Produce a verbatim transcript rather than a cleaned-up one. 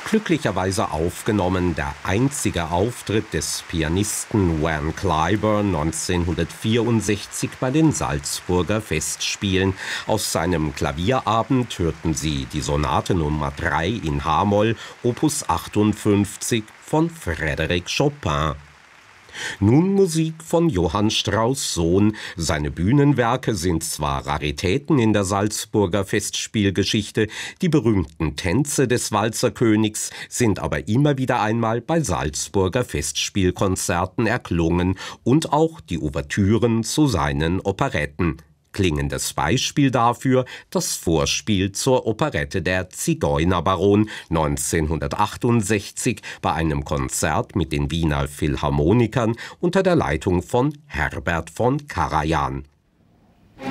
Glücklicherweise aufgenommen der einzige Auftritt des Pianisten Van Cliburn neunzehnhundertvierundsechzig bei den Salzburger Festspielen. Aus seinem Klavierabend hörten Sie die Sonate Nummer drei in H-Moll, Opus achtundfünfzig von Frédéric Chopin. Nun Musik von Johann Strauss Sohn. Seine Bühnenwerke sind zwar Raritäten in der Salzburger Festspielgeschichte, die berühmten Tänze des Walzerkönigs sind aber immer wieder einmal bei Salzburger Festspielkonzerten erklungen und auch die Ouvertüren zu seinen Operetten. Klingendes Beispiel dafür das Vorspiel zur Operette Der Zigeunerbaron neunzehnhundertachtundsechzig bei einem Konzert mit den Wiener Philharmonikern unter der Leitung von Herbert von Karajan.